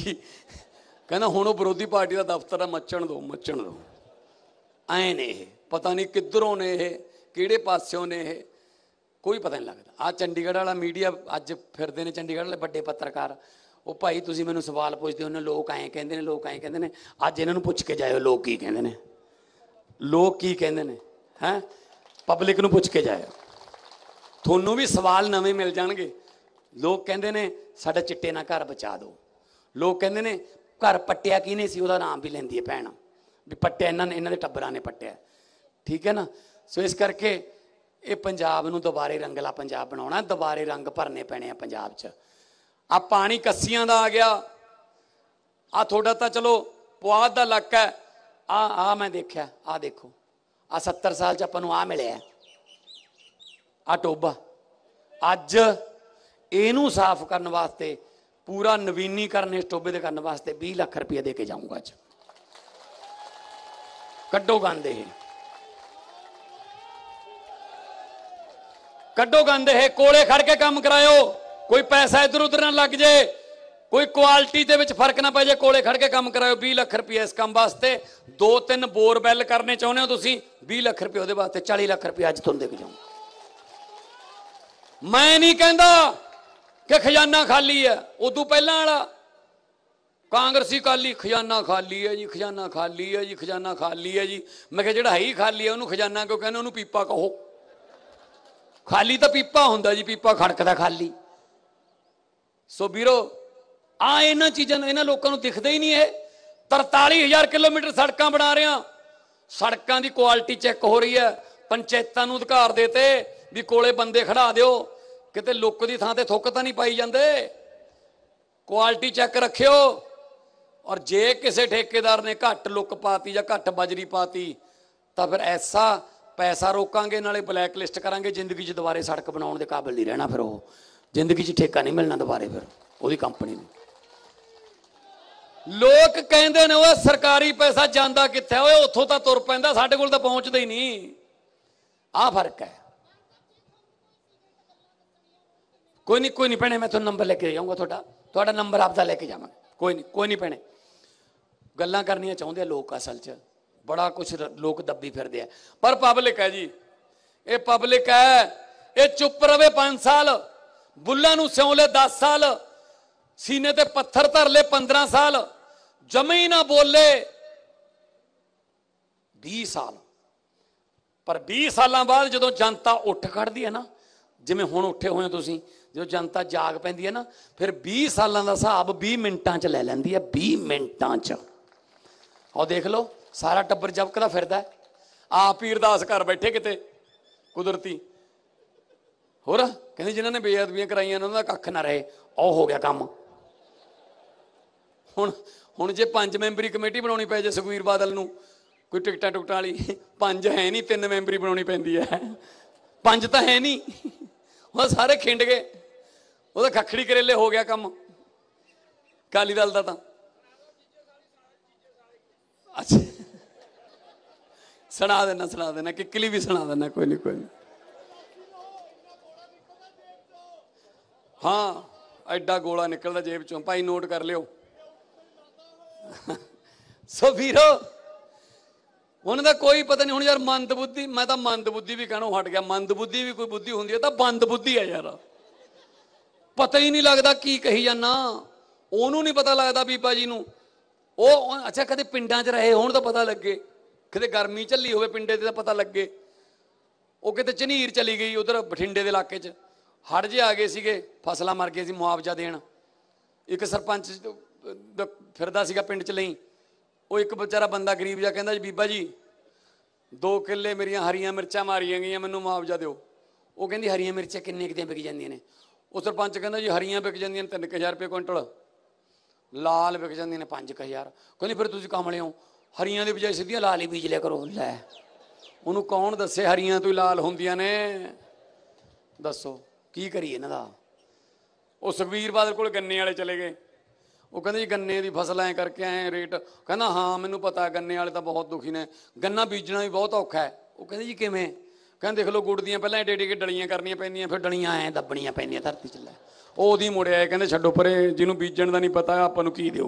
कहना हुण विरोधी पार्टी का दफ्तर है, मचण दो मचण दो। ऐ ने पता नहीं किधरों ने किहड़े पास्यों ने कोई पता नहीं लगता। आ चंडीगढ़ वाला मीडिया अज फिरदे ने, चंडीगढ़ वाले बड़े पत्रकार, वो भाई तुसीं मैनूं सवाल पुछदे हो, लोग ऐ कहंदे ने, लोग ऐ कहंदे ने। अज इन्हां नूं पुछ के जाओ लोग की कहंदे ने, लोग की कहंदे ने, हैं पब्लिक नूं पुछ के जाओ, थोनों भी सवाल नवे मिल जाणगे। लोग कहंदे ने साडा चिट्टे नाल घर बचा दो, लोग कहंदे ने घर पट्टिया किहने सी, उहदा नाम भी लैंदी है भैण भी पट्टिया इन्हां दे टब्बरां ने पट्टिया। ठीक है ना। सो इस करके ये पंजाब नूं दोबारे रंगला पंजाब बनाउणा, दोबारे रंग भरने पैणे आ पंजाब च। आ पानी कस्सियां दा आ गया, आ थोड़ा तो चलो पुआध दा इलाका है। आ मैं देखा, आ देखो आ 70 साल च आपां नूं आ मिलिया, आ टोबा। अज इनू साफ करने वास्ते पूरा नवीनीकरण इस टोबे दे करने वास्ते 20 लाख रुपया दे के जाऊंगा। अज कड्डो गंद, कड्डो गंद, कोले खड़ के काम कराओ, कोई पैसा इधर उधर ना लग जाए, कोई क्वालिटी दे विच फर्क ना पै जाए, कोले खड़ के काम कराओ। 20 लाख रुपया इस काम वास्ते, 2-3 बोरवैल करने चाहुंदे हो तुसीं, 20 लाख रुपया उहदे वास्ते, 40 लाख रुपया अज तुहानूं दे के जाऊं। मैं नहीं कहंदा कि खजाना खाली है, उदों पहलां वाला कांग्रेसी काली खजाना खाली है जी, खजाना खाली है जी, खजाना खाली है जी। मैं कहा जिहड़ा है ही खाली है उहनूं खजाना क्यों कहंदे, उहनूं पीपा कहो। खाली तो पीपा हुंदा जी, पीपा खड़कदा खाली। सो वीरो आ इन्हां चीज़ां इन्हां लोकां नूं दिखदा ही नहीं है। 43,000 किलोमीटर सड़कां बना रहे हैं, सड़कां दी क्वालिटी चैक हो रही है। पंचायतां नूं अधिकार देते भी कोले बंदे खड़ा दिओ, किते लुक दी थां ते थुक तां नहीं पाई जांदे, क्वालिटी चैक रखियो। और जे किसी ठेकेदार ने घट लुक पाती या घट बजरी पाती तो फिर ऐसा पैसा रोकांगे, नाले ब्लैक लिस्ट करांगे, जिंदगी च दोबारे सड़क बनाउण दे काबिल नहीं रहना। फिर वो जिंदगी च ठेका नहीं मिलना दोबारे फिर ओहदी कंपनी नूं। लोग कहंदे ने वो सरकारी पैसा जांदा कित्थे, ओए उत्थों तां तुर पैंदा, साडे कोल तां पहुंचदा ही नहीं। आ फर्क है। कोई नहीं भैणे, मैं तुहानूं नंबर लेके जाऊंगा, तुहाडा नंबर आपदा लेके जावांगा। कोई नहीं भैणे, गल्लां करनियां चाहुंदे लोग, असल च बड़ा कुछ लोग दब्बी फिरदे आ, पर पब्लिक है जी, ये पब्लिक है, ये चुप रवे 5 साल, बुल्लां नूं सिउं ले 10 साल, सीने ते पत्थर धर ले 15 साल, जमे ही ना बोले 20 साल। पर 20 साल बाद जदों जनता उठ खड़दी है ना, जिवें हुण उठे होए तुसीं, जो जनता जाग पैंदी है ना, फिर 20 सालों का हिसाब 20 मिनटां च ले लैंदी है। 20 मिनटां च और देख लो सारा टब्बर जबकदा फिरदा है। आप ही अरदास कर बैठे किते कुदरती, होर कहंदे जिन्हां ने बेअदबियां कराइयां उन्हां दा कख ना रहे, औ हो गया काम। हुण जे 5 मैंबरी कमेटी बनाउणी पै जे सुखबीर बादल नूं, कोई टिकटां टुकटां वाली 5 है नहीं, 3 मैंबरी बनाउणी पैंदी है। 5 तो है नहीं, वो सारे खिंड गए, वो खखड़ी करेले हो गया काम अकाली दल का। अच्छा सुना देना किकली भी सुना देना, कोई नहीं। हाँ एडा गोला निकलता जेब चों, भाई नोट कर लियो। सो वीरो उन्होंने कोई पता नहीं। हुण यार मंद बुद्धि, मैं तो मंद बुद्धि भी कहणों हट गया। मंद बुद्धि भी कोई बुद्धि होंदी है, तो बंद बुद्धि है यार। पता ही नहीं लगता की कही जाना, ओनू नहीं पता लगता बीबा जी नूं। अच्छा कदे पिंडां च रहे होण तो पता लगे, किते गर्मी झल्ली होवे पिंडे ते पता लगे। वो किते झनीर चली गई उधर बठिंडे दे इलाके च, हड़ जे आ गए सीगे, फसलां मर गए सी, मुआवजा देण। एक सरपंच फिरदा सीगा पिंड च लई, वो एक बेचारा बंदा गरीब जिहा कहंदा जी बीबा जी 2 किले मेरियां हरियां मिर्चां मारियां गईयां, मैनूं मुआवजा दिओ। वो कहंदी हरियां मिर्चां किन्ने किते विक जांदियां ने? वो सरपंच कहंदा जी हरियां विक जांदियां 3,000 रुपये कुंटल, लाल विक जांदियां ने 5,000। कहंदी फिर तुसीं कमले हो, हरियां दी बजाए सीधियां लाल ही बीज लिया करो। लै उहनूं कौन दस्से हरियां तो ही लाल हुंदियां ने? दसो की करिए इन्हां दा। वो सुखबीर बादल कोल गन्ने वाले चले गए, वो कहते जी गन्ने की फसल ऐ करके आए रेट। कहना हाँ मैनू पता है, गन्ने वाले तो बहुत दुखी ने, गन्ना बीजना भी बहुत औखा है। वो कहते जी किवें? कहते देख लो गुड़ दियां पहले एडे एडे डलियां करनियां पैंदियां, फिर डलियां ऐ दब्बणियां पैंदियां धरती च। लै ओहदी मुड़े आए, कहते छड्डो परे, जिन्होंने बीजण का नहीं पता आपां नूं की दिओ।